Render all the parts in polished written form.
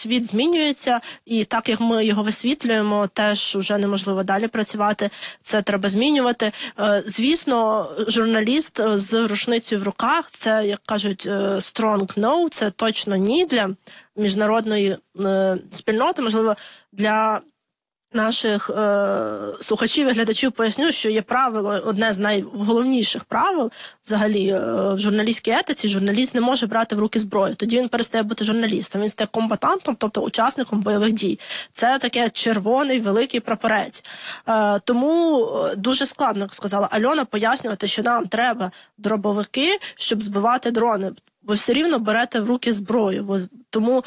світ змінюється, і так, як ми його висвітлюємо, теж вже неможливо далі працювати, це треба змінювати. Звісно, журналіст з рушницею в руках, це, як кажуть, strong no, це точно ні для міжнародної спільноти, можливо, для наших слухачів і глядачів поясню, що є правило, одне з найголовніших правил взагалі в журналістській етиці. Журналіст не може брати в руки зброю. Тоді він перестає бути журналістом. Він стає комбатантом, тобто учасником бойових дій. Це таке червоний великий прапорець. Тому дуже складно, як сказала Альона, пояснювати, що нам треба дробовики, щоб збивати дрони. Ви все рівно берете в руки зброю, тому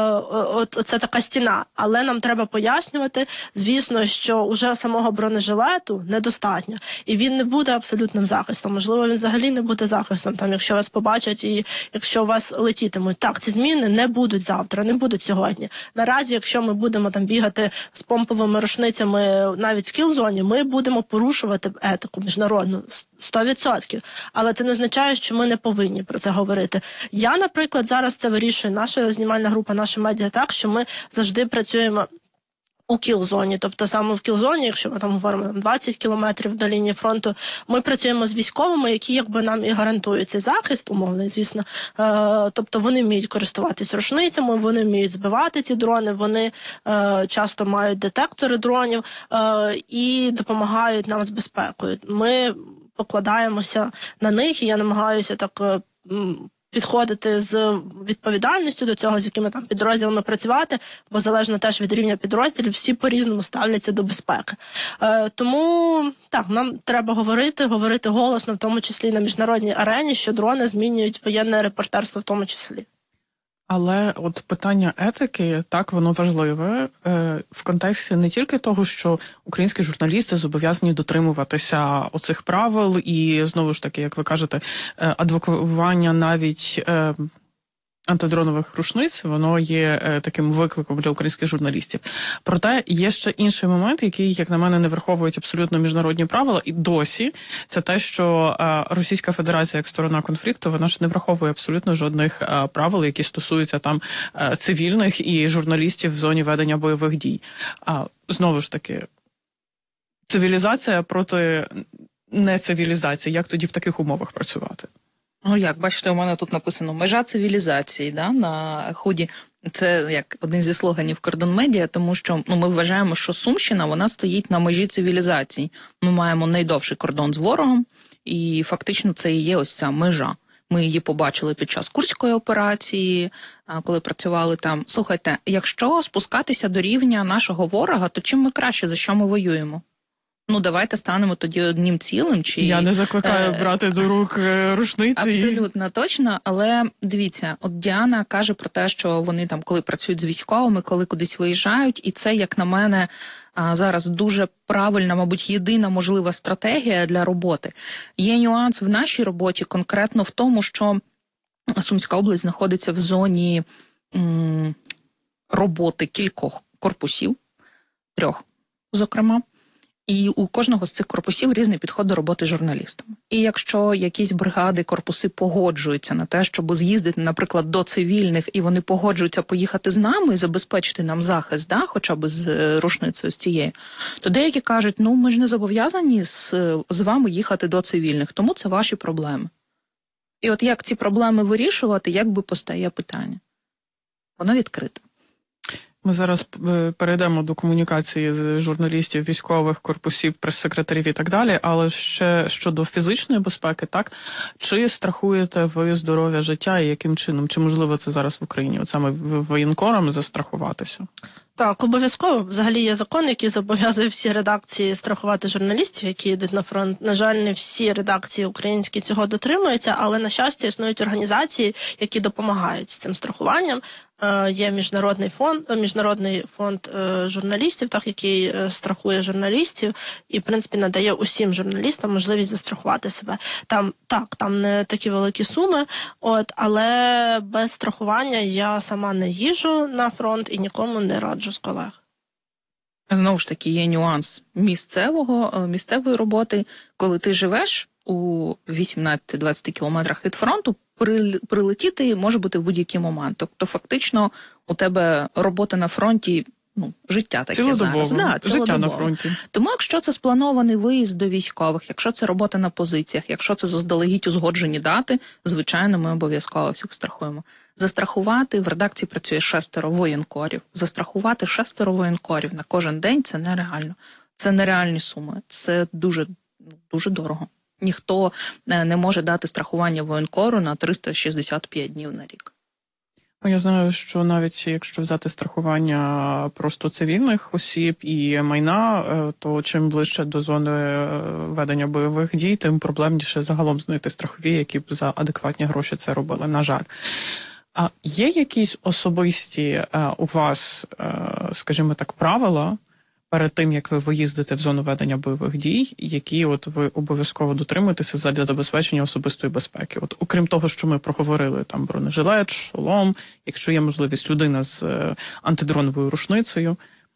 це така стіна. Але нам треба пояснювати, звісно, що уже самого бронежилету недостатньо. І він не буде абсолютним захистом. Можливо, він взагалі не буде захистом, там, якщо вас побачать і якщо вас летітимуть. Так, ці зміни не будуть завтра, не будуть сьогодні. Наразі, якщо ми будемо там бігати з помповими рушницями навіть в кіл-зоні, ми будемо порушувати етику міжнародну 100%. Але це не означає, що ми не повинні про це говорити. Я, наприклад, зараз це вирішую, наша знімальна група, наша медіа так, що ми завжди працюємо у кіл-зоні, тобто саме в кіл-зоні, якщо ми там говоримо 20 кілометрів до лінії фронту, ми працюємо з військовими, які якби нам і гарантують цей захист, умовний, звісно. Тобто вони вміють користуватись рушницями, вони вміють збивати ці дрони, вони часто мають детектори дронів і допомагають нам з безпекою. Ми покладаємося на них, і я намагаюся так підходити з відповідальністю до цього, з якими там підрозділами працювати, бо залежно теж від рівня підрозділів, всі по-різному ставляться до безпеки. Тому, так, нам треба говорити голосно, в тому числі на міжнародній арені, що дрони змінюють воєнне репортерство в тому числі. Але от питання етики, так, воно важливе в контексті не тільки того, що українські журналісти зобов'язані дотримуватися оцих правил і, знову ж таки, як ви кажете, адвокування навіть антидронових рушниць, воно є таким викликом для українських журналістів. Проте є ще інший момент, який, як на мене, не враховують абсолютно міжнародні правила, і досі це те, що Російська Федерація як сторона конфлікту, вона ж не враховує абсолютно жодних правил, які стосуються там цивільних і журналістів в зоні ведення бойових дій. Знову ж таки, цивілізація проти нецивілізації. Як тоді в таких умовах працювати? Ну як, бачите, у мене тут написано «Межа цивілізації», да, на ході. Це як один зі слоганів «Кордон Медіа», тому що ми вважаємо, що Сумщина, вона стоїть на межі цивілізації. Ми маємо найдовший кордон з ворогом, і фактично це і є ось ця межа. Ми її побачили під час Курської операції, коли працювали там. Слухайте, якщо спускатися до рівня нашого ворога, то чим ми краще, за що ми воюємо? Ну, давайте станемо тоді одним цілим. Чи я не закликаю брати до рук рушниці. Абсолютно точно, але дивіться, от Діана каже про те, що вони там, коли працюють з військовими, коли кудись виїжджають, і це, як на мене, зараз дуже правильна, мабуть, єдина можлива стратегія для роботи. Є нюанс в нашій роботі конкретно в тому, що Сумська область знаходиться в зоні роботи кількох корпусів, 3, зокрема. І у кожного з цих корпусів різний підход до роботи журналістами. І якщо якісь бригади, корпуси погоджуються на те, щоб з'їздити, наприклад, до цивільних, і вони погоджуються поїхати з нами і забезпечити нам захист, да, хоча б з рушницею з цією, то деякі кажуть, ну ми ж не зобов'язані з вами їхати до цивільних, тому це ваші проблеми. І от як ці проблеми вирішувати, як би постає питання? Воно відкрите. Ми зараз перейдемо до комунікації з журналістів, військових, корпусів, прес-секретарів і так далі, але ще щодо фізичної безпеки, так? Чи страхуєте ви здоров'я життя і яким чином? Чи можливо це зараз в Україні? От саме воєнкорам застрахуватися? Так, обов'язково. Взагалі є закон, який зобов'язує всі редакції страхувати журналістів, які йдуть на фронт. На жаль, не всі редакції українські цього дотримуються, але, на щастя, існують організації, які допомагають з цим страхуванням. Є міжнародний фонд журналістів, так, який страхує журналістів і, в принципі, надає усім журналістам можливість застрахувати себе. Там не такі великі суми, але без страхування я сама не їжджу на фронт і нікому не раджу з колег. Знову ж таки, є нюанс місцевої роботи, коли ти живеш у 18-20 кілометрах від фронту, прилетіти може бути в будь-який момент. Тобто, фактично, у тебе робота на фронті, життя таке зараз. Да, життя на фронті. Тому якщо це спланований виїзд до військових, якщо це робота на позиціях, якщо це заздалегідь узгоджені дати, звичайно, ми обов'язково всіх страхуємо. Застрахувати, в редакції працює 6 воєнкорів. Застрахувати 6 воєнкорів на кожен день – це нереально. Це нереальні суми. Це дуже, дуже дорого. Ніхто не може дати страхування воєнкору на 365 днів на рік. Я знаю, що навіть якщо взяти страхування просто цивільних осіб і майна, то чим ближче до зони ведення бойових дій, тим проблемніше загалом знайти страхові, які б за адекватні гроші це робили, на жаль. А є якісь особисті у вас, скажімо так, правила перед тим, як ви виїздите в зону ведення бойових дій, які от ви обов'язково дотримуєтеся для забезпечення особистої безпеки? От окрім того, що ми проговорили, там бронежилет, шолом, якщо є можливість, людина з антидроновою рушницею,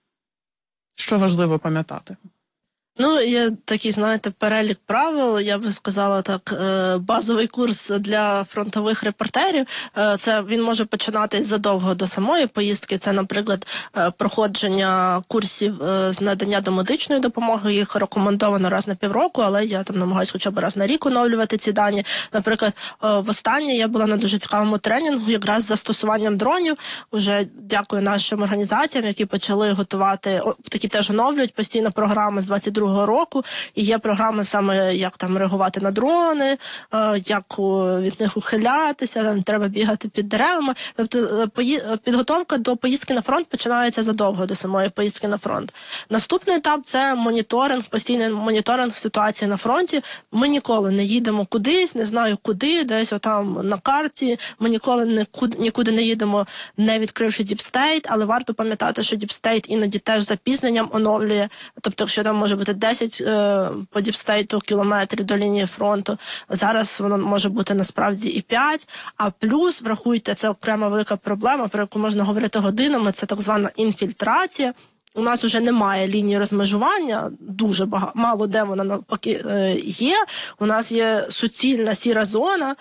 що важливо пам'ятати? Є такий, знаєте, перелік правил, я би сказала так, базовий курс для фронтових репортерів. Це він може починатись задовго до самої поїздки. Це, наприклад, проходження курсів з надання домедичної допомоги. Їх рекомендовано раз на півроку, але я там намагаюся хоча б раз на рік оновлювати ці дані. Наприклад, востаннє я була на дуже цікавому тренінгу якраз з застосуванням дронів. Уже дякую нашим організаціям, які почали готувати, такі теж оновлюють постійно програми з 22 року, і є програми саме, як там реагувати на дрони, як від них ухилятися, там треба бігати під деревами. Тобто підготовка до поїздки на фронт починається задовго до самої поїздки на фронт. Наступний етап – це моніторинг, постійний моніторинг ситуації на фронті. Ми ніколи не їдемо кудись, не знаю куди, десь отам на карті. Ми ніколи нікуди не їдемо, не відкривши Deep State, але варто пам'ятати, що Deep State іноді теж з запізненням оновлює. Тобто, якщо там може бути 10 по діпстейту кілометрів до лінії фронту. Зараз воно може бути насправді і 5. А плюс, врахуйте, це окрема велика проблема, про яку можна говорити годинами, це так звана інфільтрація. У нас вже немає лінії розмежування, дуже мало де вона навпаки є. У нас є суцільна сіра зона,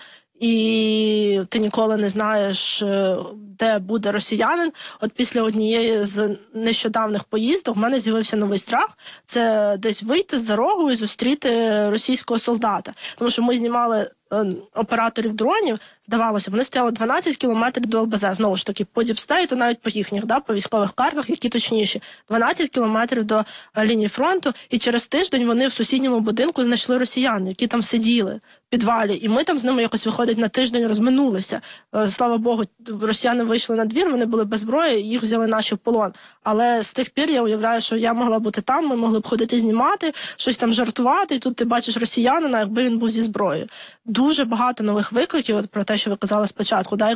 і ти ніколи не знаєш, де буде росіянин. От після однієї з нещодавних поїздок в мене з'явився новий страх. Це десь вийти за рогу і зустріти російського солдата. Тому що ми знімали операторів дронів, здавалося, вони стояли 12 кілометрів до ЛБЗ. Знову ж таки, по діпстейту, навіть по їхніх, по військових картах, які точніші. 12 кілометрів до лінії фронту, і через тиждень вони в сусідньому будинку знайшли росіян, які там сиділи в підвалі. І ми там з ними якось, виходить, на тиждень розминулися. Слава Богу, росіяни вийшли на двір, вони були без зброї, їх взяли наші в полон. Але з тих пір я уявляю, що я могла бути там, ми могли б ходити знімати, щось там жартувати, і тут ти бачиш росіянина, якби він був зі зброєю. Дуже багато нових викликів, от про те, що ви казали спочатку, як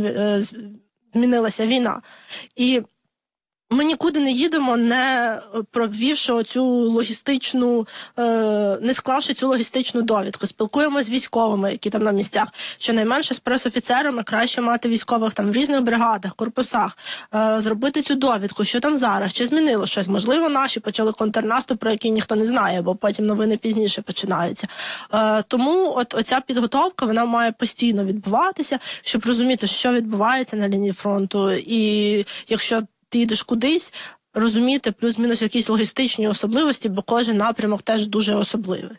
змінилася війна. І ми нікуди не їдемо, не провівши оцю логістичну, не склавши цю логістичну довідку. Спілкуємося з військовими, які там на місцях. Щонайменше з пресофіцерами краще мати військових там в різних бригадах, корпусах, зробити цю довідку, що там зараз, чи змінило щось. Можливо, наші почали контрнаступ, про який ніхто не знає, бо потім новини пізніше починаються. Тому оця підготовка, вона має постійно відбуватися, щоб розуміти, що відбувається на лінії фронту. І якщо ти їдеш кудись, розуміти плюс-мінус якісь логістичні особливості, бо кожен напрямок теж дуже особливий.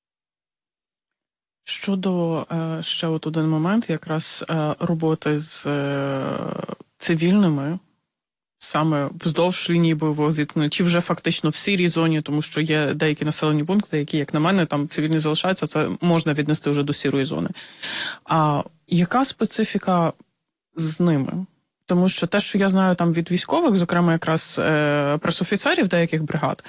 Щодо ще от один момент, якраз роботи з цивільними, саме вздовж лінії бойового зіткнення, чи вже фактично в сірій зоні, тому що є деякі населені пункти, які, як на мене, там цивільні залишаються, це можна віднести вже до сірої зони. А яка специфіка з ними? Тому що те, що я знаю там від військових, зокрема якраз пресофіцерів деяких бригад,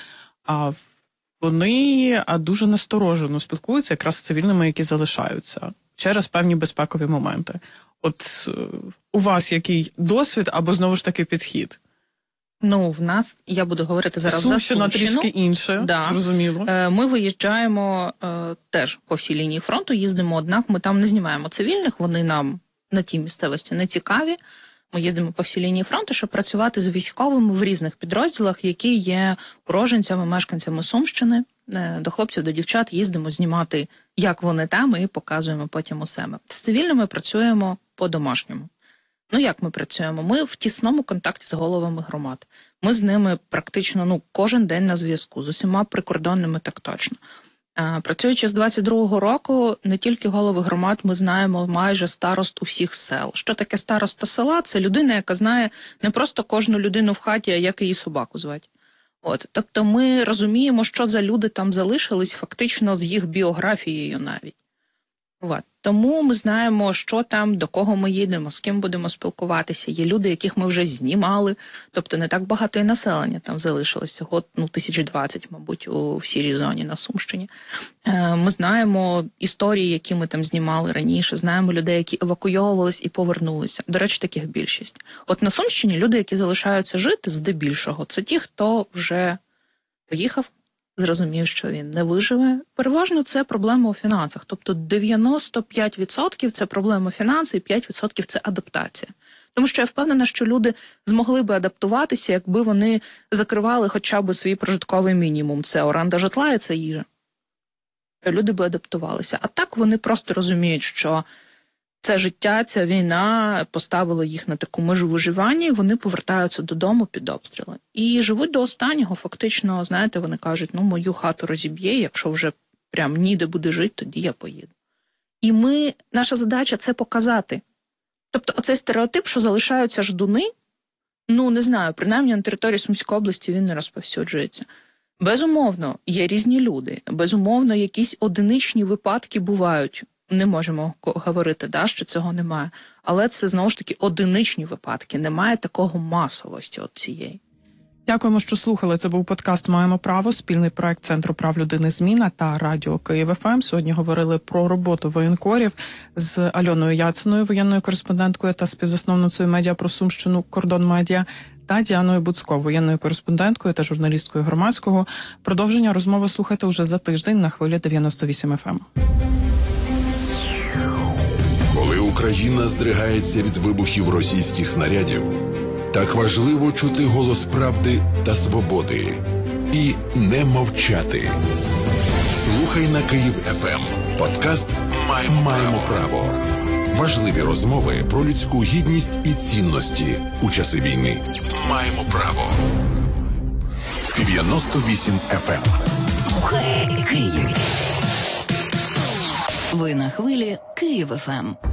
вони дуже насторожено спілкуються якраз з цивільними, які залишаються, через певні безпекові моменти. От у вас який досвід або, знову ж таки, підхід? В нас, я буду говорити зараз за Сумщину. Трішки інше, зрозуміло. Ми виїжджаємо теж по всій лінії фронту, їздимо, однак ми там не знімаємо цивільних, вони нам на тій місцевості не цікаві. Ми їздимо по всій лінії фронту, щоб працювати з військовими в різних підрозділах, які є уроженцями, мешканцями Сумщини. до хлопців, до дівчат їздимо знімати, як вони там, і показуємо потім у себе. З цивільними працюємо по-домашньому. Як ми працюємо? Ми в тісному контакті з головами громад. Ми з ними практично кожен день на зв'язку, з усіма прикордонними так точно. Працюючи з 22-го року, не тільки голови громад, ми знаємо майже старост усіх сел. Що таке староста села? Це людина, яка знає не просто кожну людину в хаті, а як її собаку звати. Тобто ми розуміємо, що за люди там залишились фактично з їх біографією навіть. Тому ми знаємо, що там, до кого ми їдемо, з ким будемо спілкуватися. Є люди, яких ми вже знімали, тобто не так багато і населення там залишилось, всього 1020, мабуть, у сірій зоні на Сумщині. Ми знаємо історії, які ми там знімали раніше, знаємо людей, які евакуйовувались і повернулися. До речі, таких більшість. На Сумщині люди, які залишаються жити здебільшого, це ті, хто вже поїхав, зрозумів, що він не виживе. Переважно це проблема у фінансах. Тобто 95% це проблема фінансів, і 5% це адаптація. Тому що я впевнена, що люди змогли би адаптуватися, якби вони закривали хоча б свій прожитковий мінімум. Це оренда житла і це їжа. Люди би адаптувалися. А так вони просто розуміють, що це життя, ця війна поставила їх на таку межу виживання, і вони повертаються додому під обстріли. І живуть до останнього, фактично, знаєте, вони кажуть, мою хату розіб'є, якщо вже прям ніде буде жити, тоді я поїду. І наша задача це показати. Тобто оцей стереотип, що залишаються ждуни, не знаю, принаймні на території Сумської області він не розповсюджується. Безумовно, є різні люди, безумовно, якісь одиничні випадки бувають. Не можемо говорити, що цього немає. Але це, знову ж таки, одиничні випадки. Немає такого масовості цієї. Дякуємо, що слухали. Це був подкаст «Маємо право», спільний проект Центру прав людини «Зміна» та Радіо Київ ФМ. Сьогодні говорили про роботу воєнкорів з Альоною Яциною, воєнною кореспонденткою та співзасновницею медіа про Сумщину «Кордон Медіа», та Діаною Буцько, воєнною кореспонденткою та журналісткою Громадського. Продовження розмови слухайте уже за тиждень на хвилі 98 FM. Коли Україна здригається від вибухів російських снарядів, так важливо чути голос правди та свободи і не мовчати. Слухай на Київ ФМ. Подкаст «Маємо право». Важливі розмови про людську гідність і цінності у часи війни. Маємо право. 98 FM. Слухай Київ. Ви на хвилі Київ ФМ.